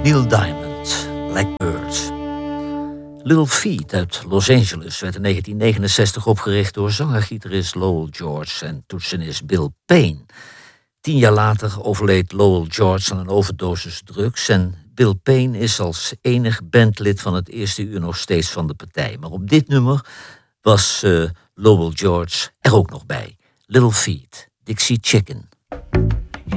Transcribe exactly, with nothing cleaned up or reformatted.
Neil Diamond, Blackbird. Little Feat uit Los Angeles werd in negentien negenenzestig opgericht door zanger-gitarist Lowell George en toetsenist Bill Payne. Tien jaar later overleed Lowell George aan een overdosis drugs en Bill Payne is als enig bandlid van het eerste uur nog steeds van de partij. Maar op dit nummer was uh, Lowell George er ook nog bij. Little Feat, Dixie Chicken.